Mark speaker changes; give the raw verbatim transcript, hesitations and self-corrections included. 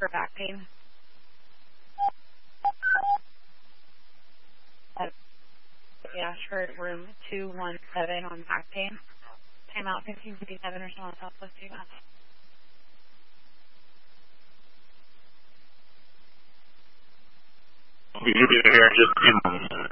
Speaker 1: for back pain. Uh, Ashford, room two one seven on back pain. Time out fifteen fifty-seven or so on Southwest two.
Speaker 2: You'll be here in just a few moments.